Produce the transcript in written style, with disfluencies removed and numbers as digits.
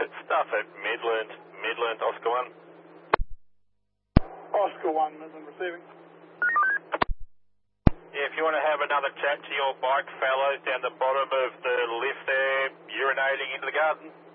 Stuff at Midland, Oscar 1. Oscar 1, Midland receiving. Yeah, if you want to have another chat to your bike fellows down the bottom of the lift there, urinating into the garden.